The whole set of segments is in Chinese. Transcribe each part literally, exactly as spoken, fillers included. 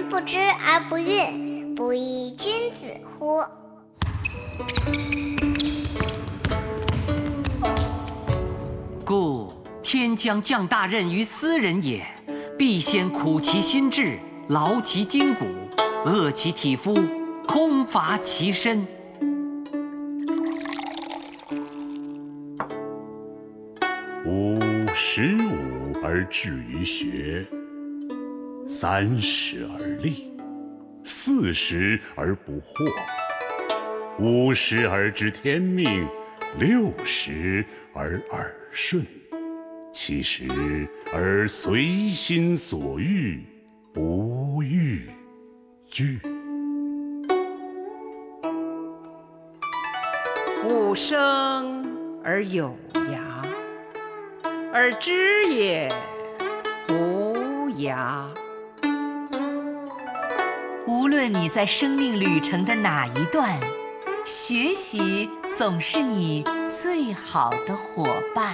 不知而不愠，不亦君子乎？ 故天将降大任于斯人也，必先苦其心志，劳其筋骨，饿其体肤，空乏其身。 吾十五而志于学，三十而立，四十而不惑，五十而知天命，六十而耳顺，七十而随心所欲，不逾矩。 吾生而有涯，而知也无涯。 无论你在生命旅程的哪一段，学习总是你最好的伙伴。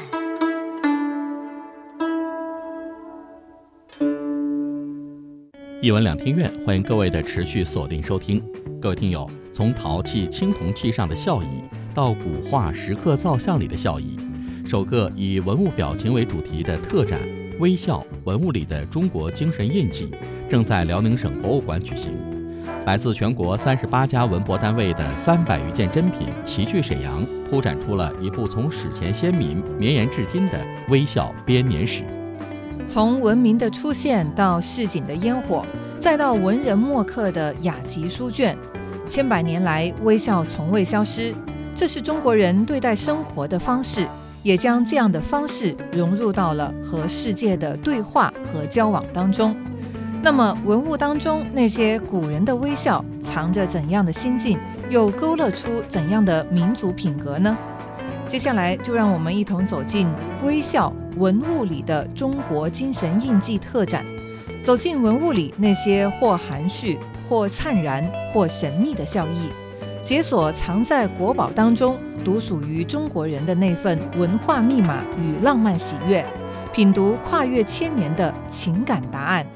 一文两厅院，欢迎各位的持续锁定收听。各位听友，从陶器、青铜器上的笑意，到古画、石刻造像里的笑意，首个以文物表情为主题的特展“微笑：文物里的中国精神印记”正在辽宁省博物馆举行。来自全国三十八家文博单位的三百余件珍品齐聚沈阳，铺展出了一部从史前先民绵延至今的微笑编年史。 从文明的出现到市井的烟火，再到文人墨客的雅集书卷，千百年来微笑从未消失。这是中国人对待生活的方式，也将这样的方式融入到了和世界的对话和交往当中。那么文物当中那些古人的微笑藏着怎样的心境，又勾勒出怎样的民族品格呢？接下来就让我们一同走进微笑文物里的中国精神印记特展，走进文物里那些或含蓄、或灿然、或神秘的笑意，解锁藏在国宝当中独属于中国人的那份文化密码与浪漫喜悦，品读跨越千年的情感答案。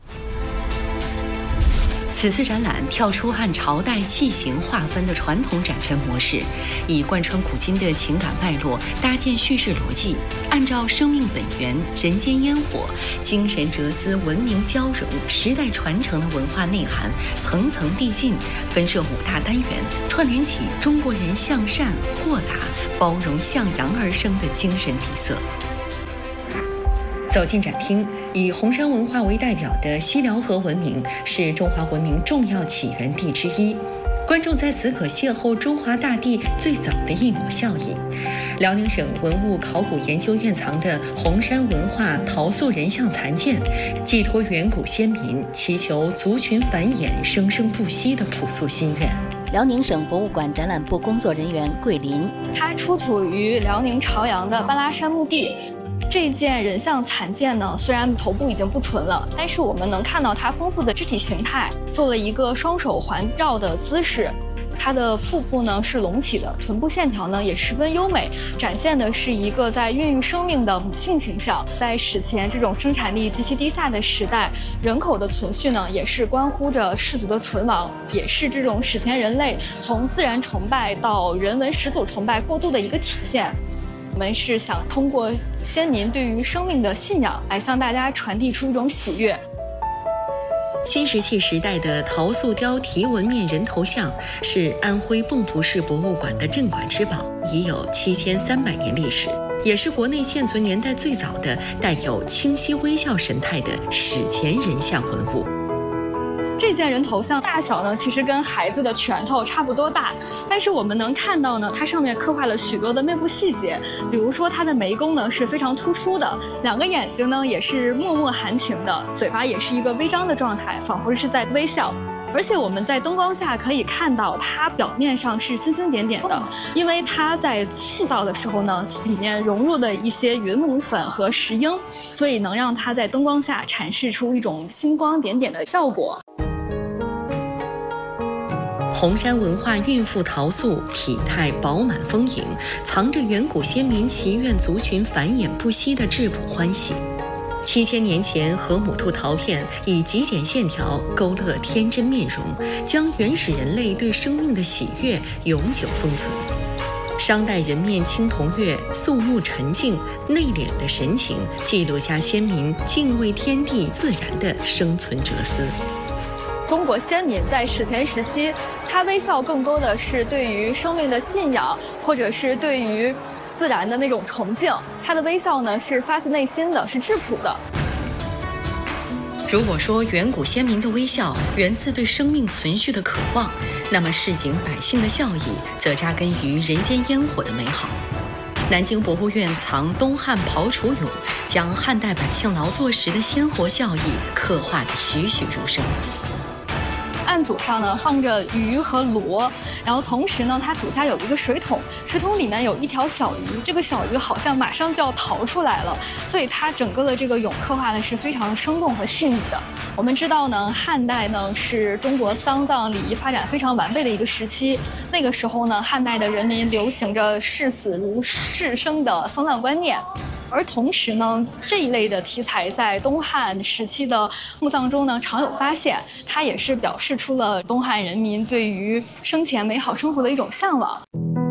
此次展览跳出按朝代器型划分的传统展陈模式，以贯穿古今的情感脉络搭建叙事逻辑，按照生命本源、人间烟火、精神哲思、文明交融、时代传承的文化内涵，层层递进，分设五大单元，串联起中国人向善、豁达、包容、向阳而生的精神底色。走进展厅，以红山文化为代表的西辽河文明是中华文明重要起源地之一，观众在此可邂逅中华大地最早的一抹笑意。辽宁省文物考古研究院藏的红山文化陶塑人像残件，寄托远古先民祈求族群繁衍、生生不息的朴素心愿。 辽宁省博物馆展览部工作人员桂林， 它出土于辽宁朝阳的半拉山墓地。这件人像残件呢，虽然头部已经不存了，但是我们能看到它丰富的肢体形态，做了一个双手环绕的姿势。它的腹部呢是隆起的，臀部线条呢也十分优美，展现的是一个在孕育生命的母性形象。在史前这种生产力极其低下的时代，人口的存续呢也是关乎着氏族的存亡，也是这种史前人类从自然崇拜到人文始祖崇拜过渡的一个体现。我们是想通过先民对于生命的信仰，来向大家传递出一种喜悦。 新石器时代的陶塑雕题纹面人头像是安徽蚌埠市博物馆的镇馆之宝，已有七千三百年历史，也是国内现存年代最早的带有清晰微笑神态的史前人像文物。 这件人头像大小呢，其实跟孩子的拳头差不多大，但是我们能看到呢，它上面刻画了许多的面部细节，比如说它的眉弓呢是非常突出的，两个眼睛呢也是脉脉含情的，嘴巴也是一个微张的状态，仿佛是在微笑。而且我们在灯光下可以看到它表面上是星星点点的，因为它在塑造的时候呢，里面融入了一些云母粉和石英，所以能让它在灯光下阐释出一种星光点点的效果。 红山文化孕妇陶塑体态饱满丰盈，藏着远古先民祈愿族群繁衍不息的质朴欢喜。 七千年前，河姆渡陶片以极简线条勾勒天真面容，将原始人类对生命的喜悦永久封存。商代人面青铜月，肃穆沉静、内敛的神情，记录下先民敬畏天地自然的生存哲思。 中国先民在史前时期，他微笑更多的是对于生命的信仰，或者是对于自然的那种崇敬。他的微笑呢，是发自内心的，是质朴的。 如果说远古先民的微笑源自对生命存续的渴望，那么市井百姓的笑意则扎根于人间烟火的美好。南京博物院藏东汉刨楚俑，将汉代百姓劳作时的鲜活笑意刻画得栩栩如生。 案组上呢放着鱼和螺，然后同时呢，它底下有一个水桶，水桶里面有一条小鱼，这个小鱼好像马上就要逃出来了，所以它整个的这个俑刻画的是非常生动和细腻的。我们知道呢，汉代呢是中国丧葬礼仪发展非常完备的一个时期，那个时候呢，汉代的人民流行着视死如视生的丧葬观念。而同时呢，这一类的题材在东汉时期的墓葬中呢常有发现，它也是表示出了东汉人民对于生前美好生活的一种向往。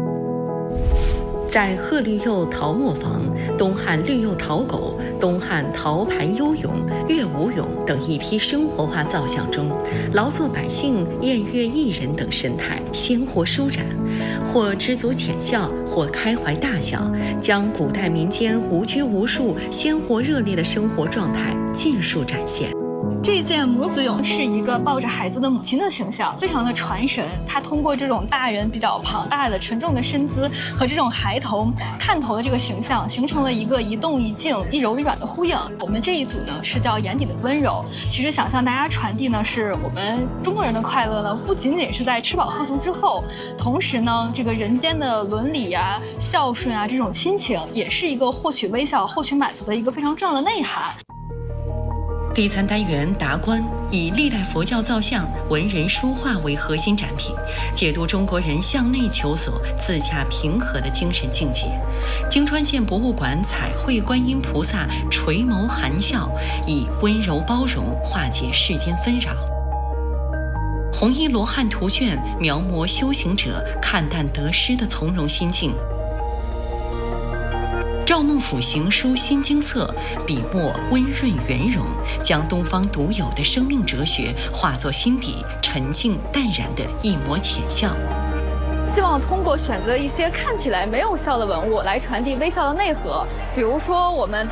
在贺绿釉陶磨坊、东汉绿釉陶狗、东汉陶盘幽俑、乐舞俑等一批生活化造像中，劳作百姓、宴乐艺人等神态鲜活舒展，或知足浅笑，或开怀大笑，将古代民间无拘无束、鲜活热烈的生活状态尽数展现。 这件母子俑是一个抱着孩子的母亲的形象，非常的传神。它通过这种大人比较庞大的沉重的身姿和这种孩童探头的这个形象，形成了一个一动一静、一柔一软的呼应。我们这一组呢是叫眼底的温柔，其实想向大家传递呢，是我们中国人的快乐呢，不仅仅是在吃饱喝足之后，同时呢，这个人间的伦理啊、孝顺啊这种亲情，也是一个获取微笑、获取满足的一个非常重要的内涵。 第三单元达观以历代佛教造像、文人书画为核心展品，解读中国人向内求索、自洽平和的精神境界。京川县博物馆彩绘观音菩萨垂眸含笑，以温柔包容化解世间纷扰。红衣罗汉图卷描摹修行者看淡得失的从容心境。赵孟俯行书心经册笔墨温润圆融，将东方独有的生命哲学化作心底沉静淡然的一抹浅笑。 希望通过选择一些看起来没有笑的文物来传递微笑的内核，比如说我们